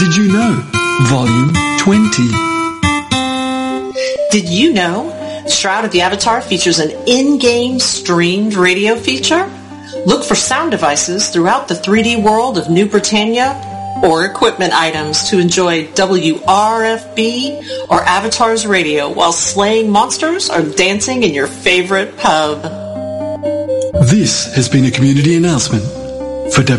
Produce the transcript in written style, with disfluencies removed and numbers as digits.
Did you know? Volume 20. Did you know Shroud of the Avatar features an in-game streamed radio feature? Look for sound devices throughout the 3D world of New Britannia or equipment items to enjoy WRFB or Avatar's radio while slaying monsters or dancing in your favorite pub. This has been a community announcement for